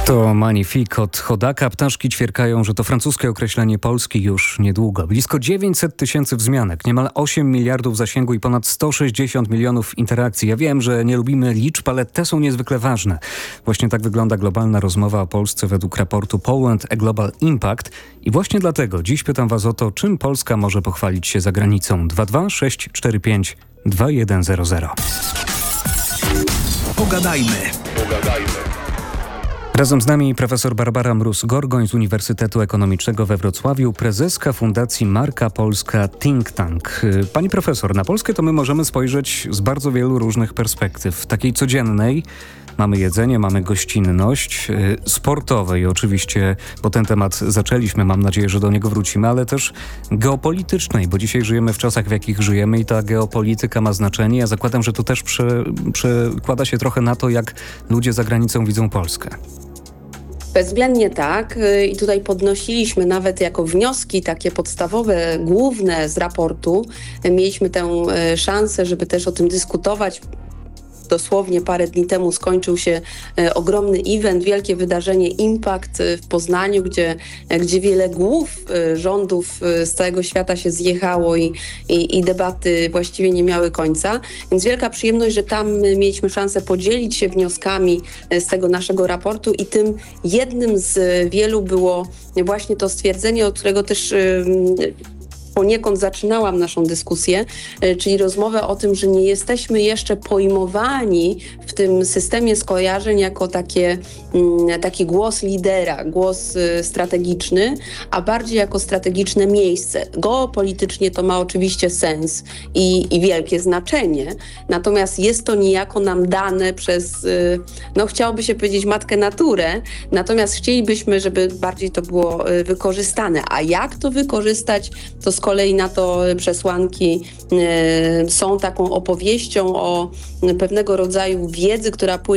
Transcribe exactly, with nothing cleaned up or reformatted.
To Magnifique od Chodaka. Ptaszki ćwierkają, że to francuskie określenie Polski już niedługo. Blisko dziewięćset tysięcy wzmianek, niemal osiem miliardów zasięgu i ponad sto sześćdziesiąt milionów interakcji. Ja wiem, że nie lubimy liczb, ale te są niezwykle ważne. Właśnie tak wygląda globalna rozmowa o Polsce według raportu Poland A Global Impact. I właśnie dlatego dziś pytam Was o to, czym Polska może pochwalić się za granicą. dwa dwa sześć cztery pięć dwa jeden zero zero. Pogadajmy. Pogadajmy. Razem z nami profesor Barbara Mróz-Gorgoń z Uniwersytetu Ekonomicznego we Wrocławiu, prezeska Fundacji Marka Polska Think Tank. Pani profesor, na Polskę to my możemy spojrzeć z bardzo wielu różnych perspektyw. Takiej codziennej, mamy jedzenie, mamy gościnność, sportowej oczywiście, bo ten temat zaczęliśmy, mam nadzieję, że do niego wrócimy, ale też geopolitycznej, bo dzisiaj żyjemy w czasach, w jakich żyjemy i ta geopolityka ma znaczenie. Ja zakładam, że to też prze, przekłada się trochę na to, jak ludzie za granicą widzą Polskę. Bezwzględnie tak. I tutaj podnosiliśmy nawet jako wnioski takie podstawowe, główne z raportu. Mieliśmy tę szansę, żeby też o tym dyskutować. Dosłownie parę dni temu skończył się e, ogromny event, wielkie wydarzenie Impact w Poznaniu, gdzie, gdzie wiele głów e, rządów e, z całego świata się zjechało i, i, i debaty właściwie nie miały końca. Więc wielka przyjemność, że tam mieliśmy szansę podzielić się wnioskami e, z tego naszego raportu i tym jednym z wielu było właśnie to stwierdzenie, od którego też e, poniekąd zaczynałam naszą dyskusję, czyli rozmowę o tym, że nie jesteśmy jeszcze pojmowani w tym systemie skojarzeń jako takie, taki głos lidera, głos strategiczny, a bardziej jako strategiczne miejsce. Geopolitycznie to ma oczywiście sens i, i wielkie znaczenie, natomiast jest to niejako nam dane przez, no chciałoby się powiedzieć, matkę naturę, natomiast chcielibyśmy, żeby bardziej to było wykorzystane. A jak to wykorzystać, to z kolei na to przesłanki y, są taką opowieścią o pewnego rodzaju wiedzy, która płynie